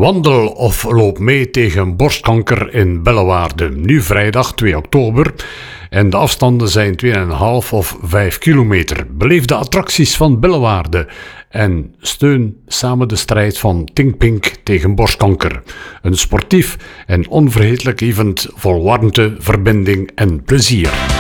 Wandel of loop mee tegen borstkanker in Bellewaarde. Nu vrijdag 2 oktober. En de afstanden zijn 2,5 of 5 kilometer. Beleef de attracties van Bellewaarde. En steun samen de strijd van Think Pink tegen borstkanker. Een sportief en onvergetelijk event vol warmte, verbinding en plezier.